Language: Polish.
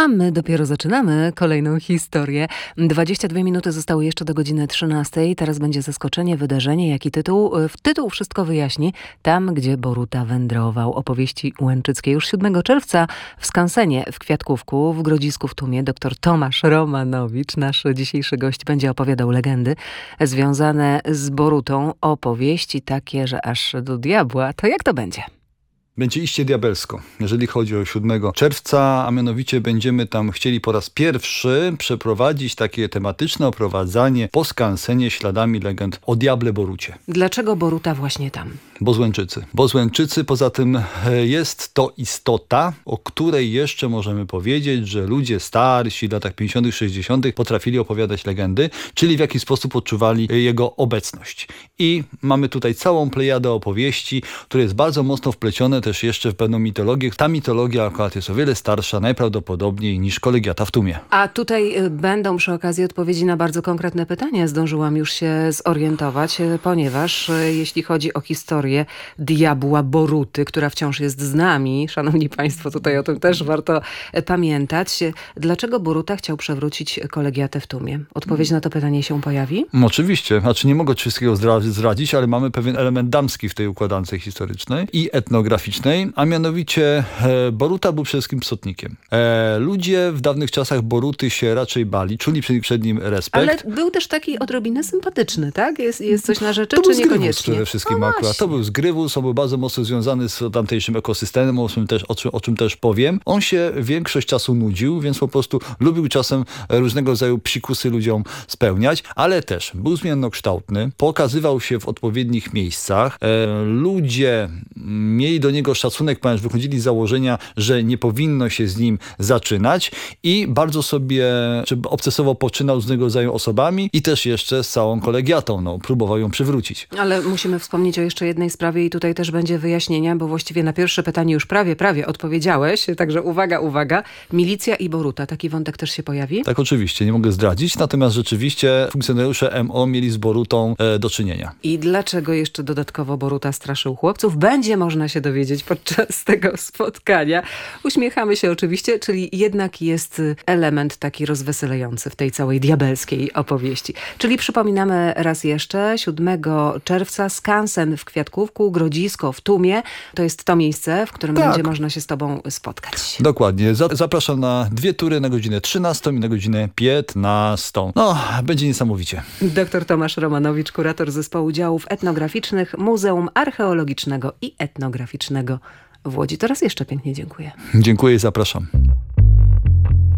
my dopiero zaczynamy kolejną historię. 22 minuty zostały jeszcze do godziny 13. Teraz będzie zaskoczenie, wydarzenie, jak i tytuł. Tytuł wszystko wyjaśni. Tam, gdzie Boruta wędrował. Opowieści łęczyckie. Już 7 czerwca w skansenie w Kwiatkówku, w Grodzisku w Tumie, dr Tomasz Romanowicz, nasz dzisiejszy gość, będzie opowiadał legendy związane z Borutą. Opowieści takie, że aż do diabła. To jak to będzie? Będzie iście diabelsko, jeżeli chodzi o 7 czerwca, a mianowicie będziemy tam chcieli po raz pierwszy przeprowadzić takie tematyczne oprowadzanie po skansenie śladami legend o diable Borucie. Dlaczego Boruta właśnie tam? Bo z Łęczycy, poza tym jest to istota, o której jeszcze możemy powiedzieć, że ludzie starsi w latach 50., 60. potrafili opowiadać legendy, czyli w jaki sposób odczuwali jego obecność. I mamy tutaj całą plejadę opowieści, które jest bardzo mocno wplecione też jeszcze w pewną mitologię. Ta mitologia akurat jest o wiele starsza, najprawdopodobniej niż Kolegiata w Tumie. A tutaj będą przy okazji odpowiedzi na bardzo konkretne pytania. Zdążyłam już się zorientować, ponieważ jeśli chodzi o historię diabła Boruty, która wciąż jest z nami, szanowni państwo, tutaj o tym też warto pamiętać. Dlaczego Boruta chciał przewrócić Kolegiatę w Tumie? Odpowiedź na to pytanie się pojawi? Oczywiście. Nie mogę wszystkiego zdradzić, ale mamy pewien element damski w tej układance historycznej i etnograficznej, a mianowicie Boruta był przede wszystkim psotnikiem. Ludzie w dawnych czasach Boruty się raczej bali, czuli przed nim respekt. Ale był też taki odrobinę sympatyczny, tak? Jest coś na rzeczy, to czy był niekoniecznie? Przede wszystkim akurat. To był Zgrywus, on był bardzo mocno związany z tamtejszym ekosystemem, o czym też powiem. On się większość czasu nudził, więc po prostu lubił czasem różnego rodzaju psikusy ludziom spełniać, ale też był zmiennokształtny, pokazywał się w odpowiednich miejscach. Ludzie mieli do niego szacunek, ponieważ wychodzili z założenia, że nie powinno się z nim zaczynać i bardzo sobie obcesowo poczynał z różnego rodzaju osobami i też jeszcze z całą kolegiatą. Próbował ją przywrócić. Ale musimy wspomnieć o jeszcze jednej sprawie i tutaj też będzie wyjaśnienia, bo właściwie na pierwsze pytanie już prawie odpowiedziałeś, także uwaga. Milicja i Boruta, taki wątek też się pojawi? Tak, oczywiście, nie mogę zdradzić, natomiast rzeczywiście funkcjonariusze MO mieli z Borutą do czynienia. I dlaczego jeszcze dodatkowo Boruta straszył chłopców? Będzie można się dowiedzieć podczas tego spotkania. Uśmiechamy się oczywiście, czyli jednak jest element taki rozweselający w tej całej diabelskiej opowieści. Czyli przypominamy raz jeszcze, 7 czerwca skansen w Kwiatkówku, Grodzisko w Tumie. To jest to miejsce, w którym będzie można się z tobą spotkać. Dokładnie. Zapraszam na 2 tury na godzinę 13 i na godzinę 15. Będzie niesamowicie. Dr Tomasz Romanowicz, kurator zespołu działów etnograficznych Muzeum Archeologicznego i Etnograficznego w Łodzi. To raz jeszcze pięknie dziękuję. Dziękuję i zapraszam.